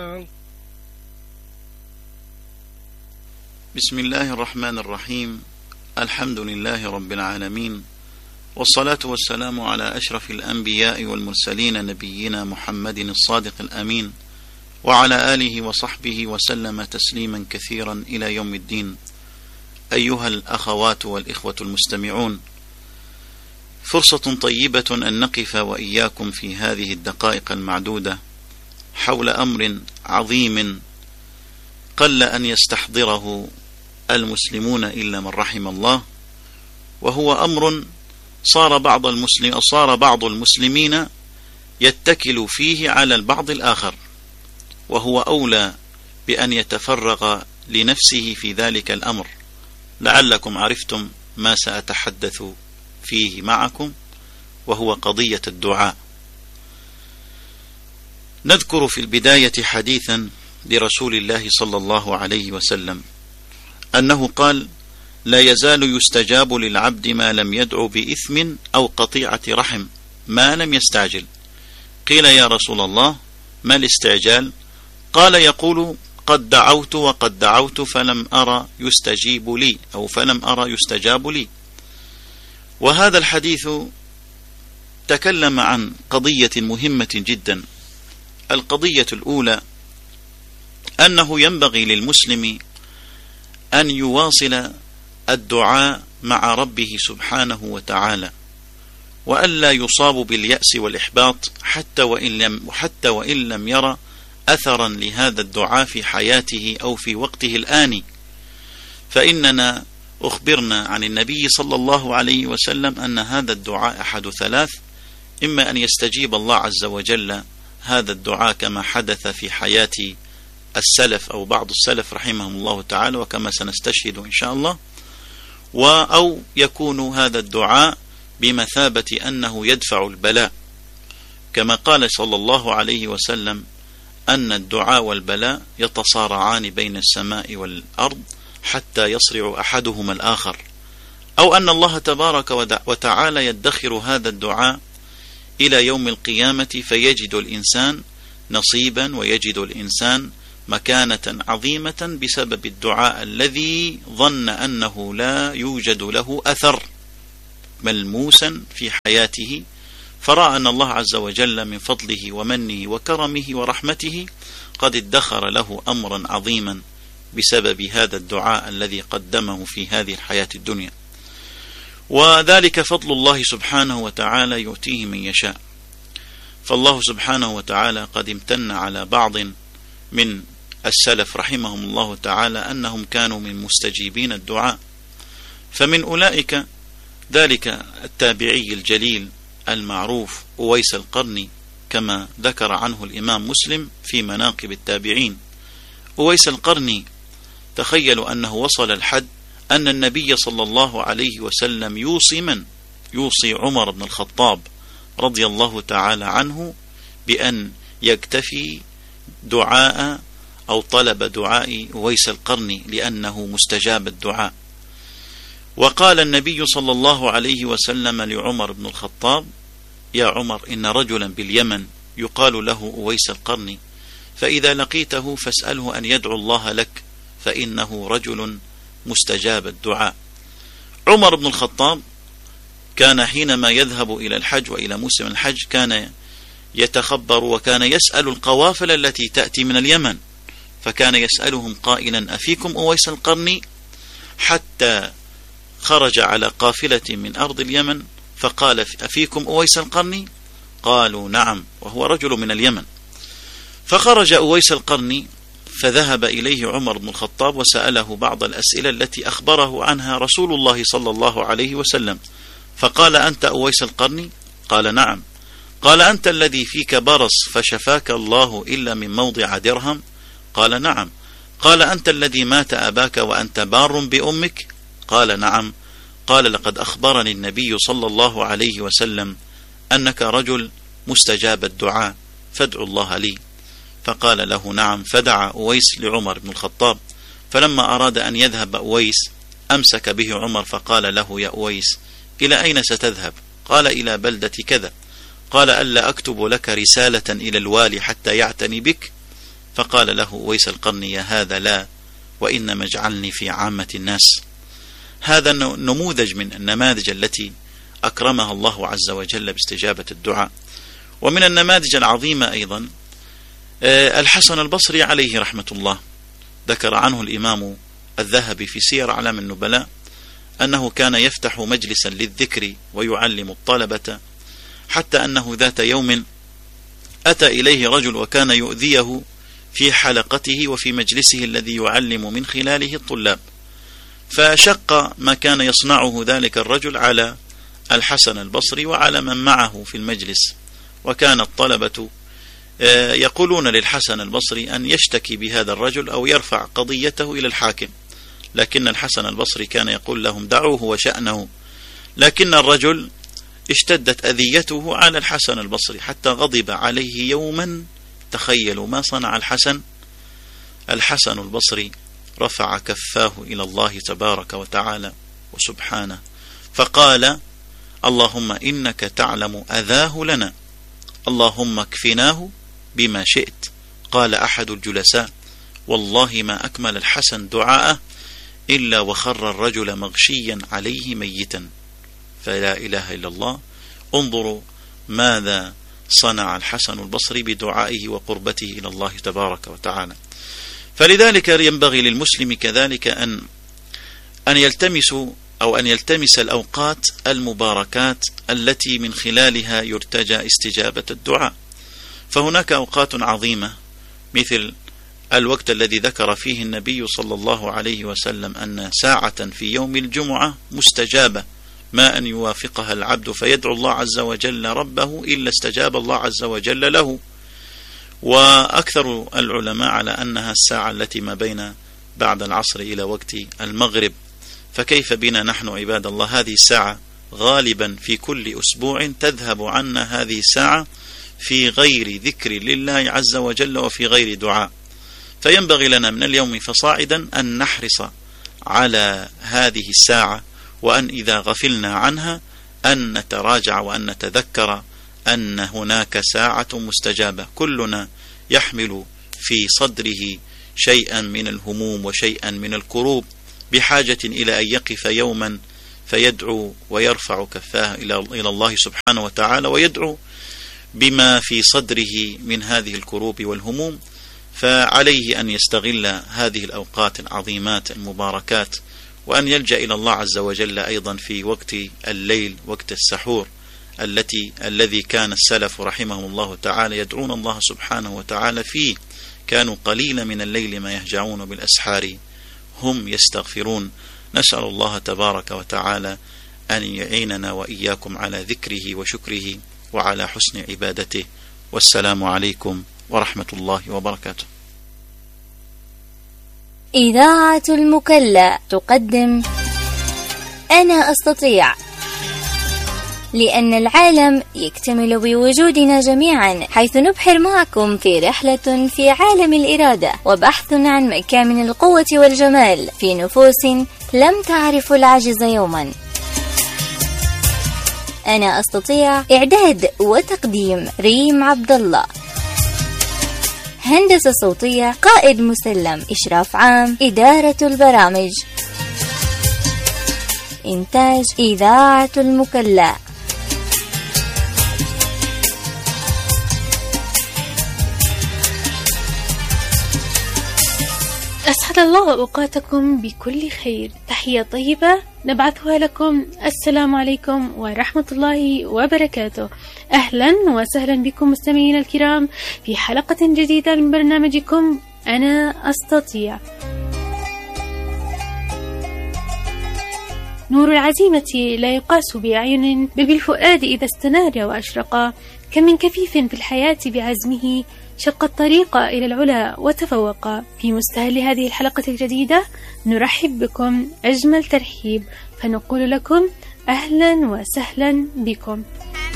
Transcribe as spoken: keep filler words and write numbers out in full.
بسم الله الرحمن الرحيم. الحمد لله رب العالمين، والصلاة والسلام على أشرف الأنبياء والمرسلين نبينا محمد الصادق الأمين، وعلى آله وصحبه وسلم تسليما كثيرا إلى يوم الدين. أيها الأخوات والإخوة المستمعون، فرصة طيبة أن نقف وإياكم في هذه الدقائق المعدودة حول أمر عظيم قل أن يستحضره المسلمون إلا من رحم الله، وهو أمر صار بعض المسلم صار بعض المسلمين يتكل فيه على البعض الآخر، وهو أولى بأن يتفرغ لنفسه في ذلك الأمر. لعلكم عرفتم ما سأتحدث فيه معكم، وهو قضية الدعاء. نذكر في البداية حديثا لرسول الله صلى الله عليه وسلم أنه قال: لا يزال يستجاب للعبد ما لم يدعو بإثم أو قطيعة رحم ما لم يستعجل. قيل: يا رسول الله، ما الاستعجال؟ قال: يقول: قد دعوت وقد دعوت فلم أرى يستجيب لي أو فلم أرى يستجاب لي. وهذا الحديث تكلم عن قضية مهمة جدا. القضية الأولى أنه ينبغي للمسلم أن يواصل الدعاء مع ربه سبحانه وتعالى، وألا يصاب باليأس والإحباط حتى وإن لم, حتى وإن لم يرى أثرا لهذا الدعاء في حياته أو في وقته الآني. فإننا أخبرنا عن النبي صلى الله عليه وسلم أن هذا الدعاء أحد ثلاث: إما أن يستجيب الله عز وجل هذا الدعاء كما حدث في حياة السلف أو بعض السلف رحمهم الله تعالى، وكما سنستشهد إن شاء الله، أو يكون هذا الدعاء بمثابة أنه يدفع البلاء، كما قال صلى الله عليه وسلم أن الدعاء والبلاء يتصارعان بين السماء والأرض حتى يصرع أحدهما الآخر، أو أن الله تبارك وتعالى يدخر هذا الدعاء إلى يوم القيامة فيجد الإنسان نصيبا ويجد الإنسان مكانة عظيمة بسبب الدعاء الذي ظن أنه لا يوجد له أثر ملموسا في حياته، فرأى أن الله عز وجل من فضله ومنه وكرمه ورحمته قد ادخر له أمرا عظيما بسبب هذا الدعاء الذي قدمه في هذه الحياة الدنيا. وذلك فضل الله سبحانه وتعالى يؤتيه من يشاء. فالله سبحانه وتعالى قد امتن على بعض من السلف رحمهم الله تعالى أنهم كانوا من مستجيبين الدعاء. فمن أولئك ذلك التابعي الجليل المعروف أويس القرني، كما ذكر عنه الإمام مسلم في مناقب التابعين. أويس القرني تخيلوا أنه وصل الحد أن النبي صلى الله عليه وسلم يوصي من؟ يوصي عمر بن الخطاب رضي الله تعالى عنه بأن يكتفي دعاء أو طلب دعاء أويس القرني لأنه مستجاب الدعاء. وقال النبي صلى الله عليه وسلم لعمر بن الخطاب: يا عمر، إن رجلا باليمن يقال له أويس القرني، فإذا لقيته فاسأله أن يدعو الله لك، فإنه رجل مستجاب الدعاء. عمر بن الخطاب كان حينما يذهب إلى الحج وإلى موسم الحج كان يتخبر وكان يسأل القوافل التي تأتي من اليمن، فكان يسألهم قائلا: أفيكم أويس القرني؟ حتى خرج على قافلة من أرض اليمن فقال: أفيكم أويس القرني؟ قالوا: نعم، وهو رجل من اليمن. فخرج أويس القرني فذهب إليه عمر بن الخطاب وسأله بعض الأسئلة التي أخبره عنها رسول الله صلى الله عليه وسلم، فقال: أنت أويس القرني؟ قال: نعم. قال: أنت الذي فيك برص فشفاك الله إلا من موضع درهم؟ قال: نعم. قال: أنت الذي مات أباك وأنت بار بأمك؟ قال: نعم. قال: لقد أخبرني النبي صلى الله عليه وسلم أنك رجل مستجاب الدعاء، فادعوا الله لي. فقال له: نعم. فدعا أويس لعمر بن الخطاب، فلما أراد أن يذهب أويس أمسك به عمر فقال له: يا أويس، إلى أين ستذهب؟ قال: إلى بلدة كذا. قال: ألا أكتب لك رسالة إلى الوالي حتى يعتني بك؟ فقال له ويس القرني: يا هذا لا، وإنما اجعلني في عامة الناس. هذا نموذج من النماذج التي أكرمها الله عز وجل باستجابة الدعاء. ومن النماذج العظيمة أيضا الحسن البصري عليه رحمة الله، ذكر عنه الإمام الذهبي في سير أعلام النبلاء أنه كان يفتح مجلسا للذكر ويعلم الطلبة، حتى أنه ذات يوم أتى إليه رجل وكان يؤذيه في حلقته وفي مجلسه الذي يعلم من خلاله الطلاب، فشق ما كان يصنعه ذلك الرجل على الحسن البصري وعلى من معه في المجلس. وكان الطلبة يقولون للحسن البصري أن يشتكي بهذا الرجل أو يرفع قضيته إلى الحاكم، لكن الحسن البصري كان يقول لهم: دعوه وشأنه. لكن الرجل اشتدت أذيته على الحسن البصري حتى غضب عليه يوما. تخيلوا ما صنع الحسن. الحسن البصري رفع كفاه إلى الله تبارك وتعالى وسبحانه فقال: اللهم إنك تعلم أذاه لنا، اللهم اكفناه بما شئت. قال أحد الجلساء: والله ما أكمل الحسن دعاءه إلا وخر الرجل مغشيا عليه ميتا. فلا إله إلا الله. انظروا ماذا صنع الحسن البصري بدعائه وقربته إلى الله تبارك وتعالى. فلذلك ينبغي للمسلم كذلك أن أن يلتمس أو أن يلتمس الأوقات المباركات التي من خلالها يرتجى استجابة الدعاء. فهناك أوقات عظيمة مثل الوقت الذي ذكر فيه النبي صلى الله عليه وسلم أن ساعة في يوم الجمعة مستجابة، ما أن يوافقها العبد فيدعو الله عز وجل ربه إلا استجاب الله عز وجل له. وأكثر العلماء على أنها الساعة التي ما بين بعد العصر إلى وقت المغرب. فكيف بنا نحن عباد الله؟ هذه الساعة غالبا في كل أسبوع تذهب عنا هذه الساعة في غير ذكر لله عز وجل وفي غير دعاء. فينبغي لنا من اليوم فصاعدا أن نحرص على هذه الساعة، وأن إذا غفلنا عنها أن نتراجع وأن نتذكر أن هناك ساعة مستجابة. كلنا يحمل في صدره شيئا من الهموم وشيئا من الكروب، بحاجة إلى أن يقف يوما فيدعو ويرفع كفاه إلى الله سبحانه وتعالى ويدعو بما في صدره من هذه الكروب والهموم. فعليه أن يستغل هذه الأوقات العظيمات المباركات، وأن يلجأ إلى الله عز وجل أيضا في وقت الليل، وقت السحور، التي الذي كان السلف رحمهم الله تعالى يدعون الله سبحانه وتعالى فيه. كانوا قليلا من الليل ما يهجعون بالأسحار هم يستغفرون. نسأل الله تبارك وتعالى أن يعيننا وإياكم على ذكره وشكره وعلى حسن عبادته. والسلام عليكم ورحمة الله وبركاته. إذاعة المكلا تقدم أنا أستطيع، لأن العالم يكتمل بوجودنا جميعا، حيث نبحر معكم في رحلة في عالم الإرادة وبحث عن مكامن القوة والجمال في نفوس لم تعرف العجز يوما. أنا أستطيع، إعداد وتقديم ريم عبد الله، هندسة صوتية قائد مسلم، إشراف عام إدارة البرامج، إنتاج إذاعة المكلا. أسعد الله أوقاتكم بكل خير. تحية طيبة نبعثها لكم. السلام عليكم ورحمة الله وبركاته. أهلا وسهلا بكم مستمعين الكرام في حلقة جديدة من برنامجكم أنا أستطيع. نور العزيمة لا يقاس بأعين، بل بالفؤاد إذا استنار وأشرق. كم من كفيف في الحياة بعزمه شق الطريق إلى العلا وتفوق. في مستهل هذه الحلقة الجديدة نرحب بكم أجمل ترحيب، فنقول لكم أهلا وسهلا بكم.